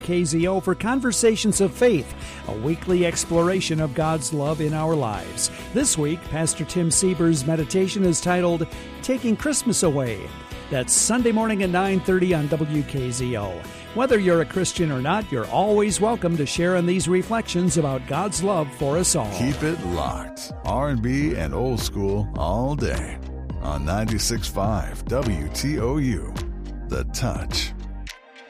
KZO for Conversations of Faith, a weekly exploration of God's love in our lives. This week, Pastor Tim Sieber's meditation is titled, Taking Christmas Away. That's Sunday morning at 9:30 on WKZO. Whether you're a Christian or not, you're always welcome to share in these reflections about God's love for us all. Keep it locked. R&B and old school all day on 96.5 WTOU. The Touch.